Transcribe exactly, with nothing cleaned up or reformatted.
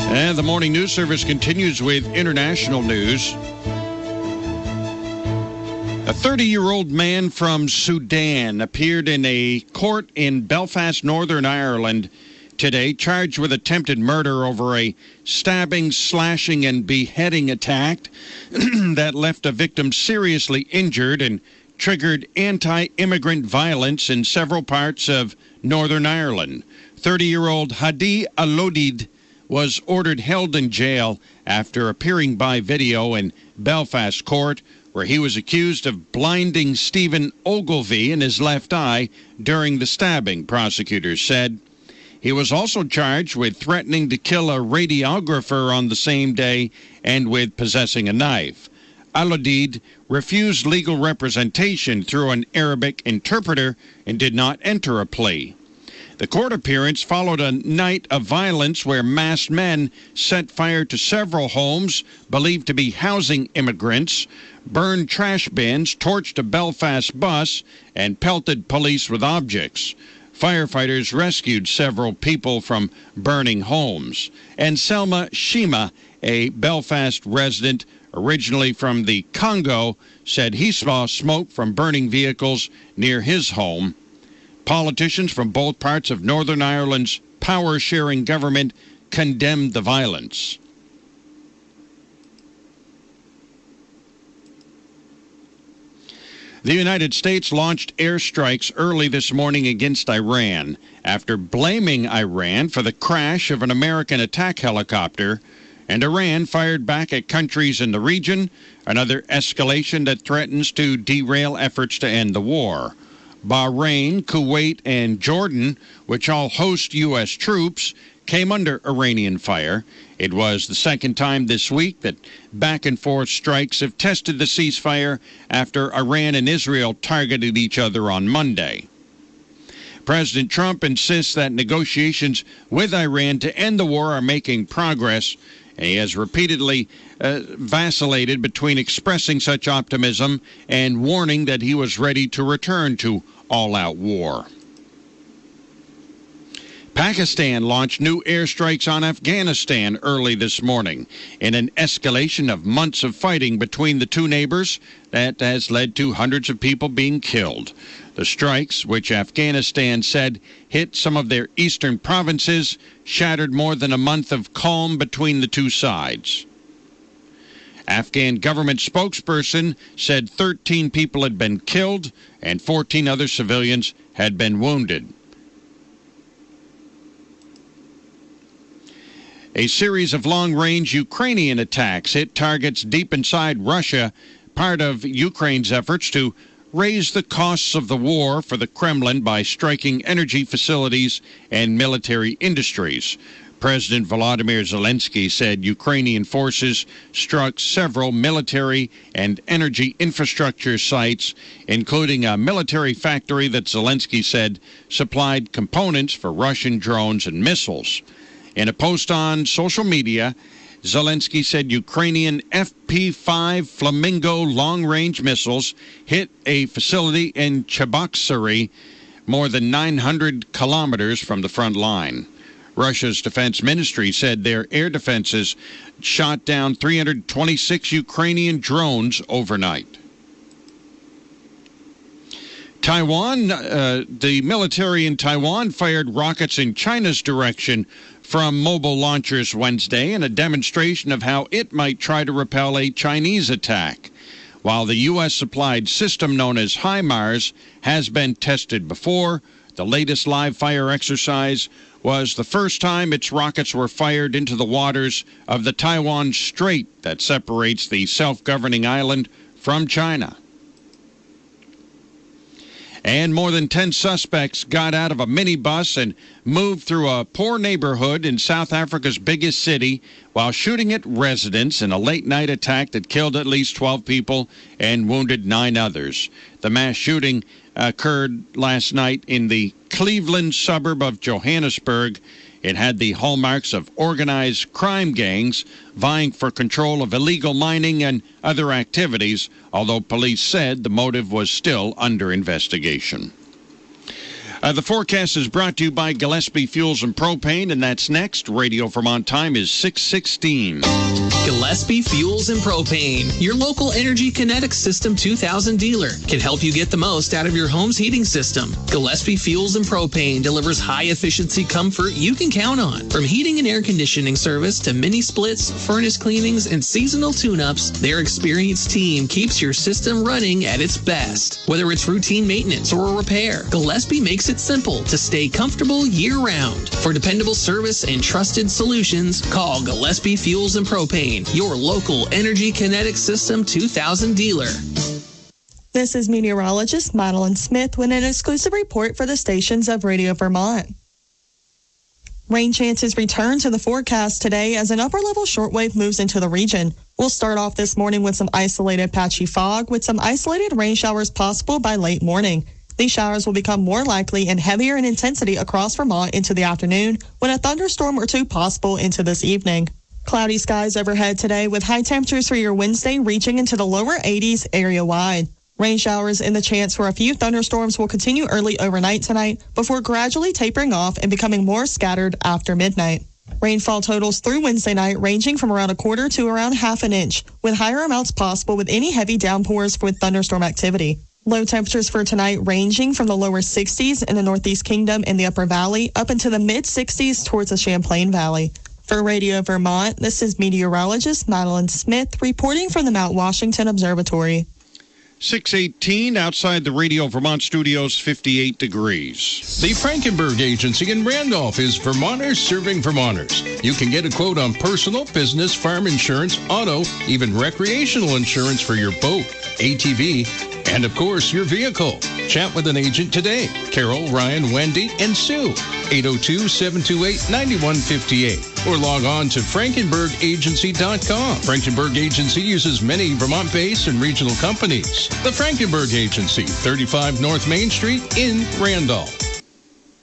And the morning news service continues with international news. A thirty-year-old man from Sudan appeared in a court in Belfast, Northern Ireland today, charged with attempted murder over a stabbing, slashing, and beheading attack that left a victim seriously injured and triggered anti-immigrant violence in several parts of Northern Ireland. thirty-year-old Hadi Alodid was ordered held in jail after appearing by video in Belfast court, where he was accused of blinding Stephen Ogilvie in his left eye during the stabbing, prosecutors said. He was also charged with threatening to kill a radiographer on the same day and with possessing a knife. Alodid refused legal representation through an Arabic interpreter and did not enter a plea. The court appearance followed a night of violence where masked men set fire to several homes believed to be housing immigrants, burned trash bins, torched a Belfast bus, and pelted police with objects. Firefighters rescued several people from burning homes. And Selma Shima, a Belfast resident originally from the Congo, said he saw smoke from burning vehicles near his home. Politicians from both parts of Northern Ireland's power-sharing government condemned the violence. The United States launched airstrikes early this morning against Iran after blaming Iran for the crash of an American attack helicopter, and Iran fired back at countries in the region, another escalation that threatens to derail efforts to end the war. Bahrain, Kuwait, and Jordan, which all host U S troops, came under Iranian fire. It was the second time this week that back-and-forth strikes have tested the ceasefire after Iran and Israel targeted each other on Monday. President Trump insists that negotiations with Iran to end the war are making progress, and he has repeatedly uh, vacillated between expressing such optimism and warning that he was ready to return to all-out war. Pakistan launched new airstrikes on Afghanistan early this morning in an escalation of months of fighting between the two neighbors that has led to hundreds of people being killed. The strikes, which Afghanistan said hit some of their eastern provinces, shattered more than a month of calm between the two sides. Afghan government spokesperson said thirteen people had been killed and fourteen other civilians had been wounded. A series of long-range Ukrainian attacks hit targets deep inside Russia, part of Ukraine's efforts to raise the costs of the war for the Kremlin by striking energy facilities and military industries. President Volodymyr Zelensky said Ukrainian forces struck several military and energy infrastructure sites, including a military factory that Zelensky said supplied components for Russian drones and missiles. In a post on social media, Zelensky said Ukrainian F P five Flamingo long-range missiles hit a facility in Cheboksary, more than nine hundred kilometers from the front line. Russia's defense ministry said their air defenses shot down three hundred twenty-six Ukrainian drones overnight. Taiwan, uh, the military in Taiwan fired rockets in China's direction from mobile launchers Wednesday in a demonstration of how it might try to repel a Chinese attack. While the U S-supplied system known as HIMARS has been tested before, the latest live-fire exercise was the first time its rockets were fired into the waters of the Taiwan Strait that separates the self-governing island from China. And more than ten suspects got out of a minibus and moved through a poor neighborhood in South Africa's biggest city while shooting at residents in a late-night attack that killed at least twelve people and wounded nine others. The mass shooting occurred last night in the Cleveland suburb of Johannesburg. It had the hallmarks of organized crime gangs vying for control of illegal mining and other activities, although police said the motive was still under investigation. Uh, the forecast is brought to you by Gillespie Fuels and Propane, and that's next. Radio Vermont time is six sixteen. Gillespie Fuels and Propane, your local Energy Kinetic System two thousand dealer, can help you get the most out of your home's heating system. Gillespie Fuels and Propane delivers high-efficiency comfort you can count on. From heating and air conditioning service to mini splits, furnace cleanings, and seasonal tune-ups, their experienced team keeps your system running at its best. Whether it's routine maintenance or a repair, Gillespie makes it simple to stay comfortable year-round. For dependable service and trusted solutions, call Gillespie Fuels and Propane, your local Energy Kinetic System two thousand dealer. This is meteorologist Madeline Smith with an exclusive report for the stations of Radio Vermont. Rain chances return to the forecast today as an upper-level shortwave moves into the region. We'll start off this morning with some isolated patchy fog with some isolated rain showers possible by late morning. These showers will become more likely and heavier in intensity across Vermont into the afternoon, with a thunderstorm or two possible into this evening. Cloudy skies overhead today with high temperatures for your Wednesday reaching into the lower eighties area-wide. Rain showers and the chance for a few thunderstorms will continue early overnight tonight before gradually tapering off and becoming more scattered after midnight. Rainfall totals through Wednesday night ranging from around a quarter to around half an inch, with higher amounts possible with any heavy downpours with thunderstorm activity. Low temperatures for tonight ranging from the lower sixties in the Northeast Kingdom and the Upper Valley up into the mid-sixties towards the Champlain Valley. For Radio Vermont, this is meteorologist Madeline Smith reporting from the Mount Washington Observatory. six eighteen outside the Radio Vermont studios, fifty-eight degrees. The Frankenberg Agency in Randolph is Vermonters serving Vermonters. You can get a quote on personal, business, farm insurance, auto, even recreational insurance for your boat, A T V, and of course your vehicle. Chat with an agent today. Carol, Ryan, Wendy, and Sue. eight oh two, seven two eight, nine one five eight. Or log on to frankenberg agency dot com. Frankenberg Agency uses many Vermont-based and regional companies. The Frankenberg Agency, thirty-five North Main Street in Randolph.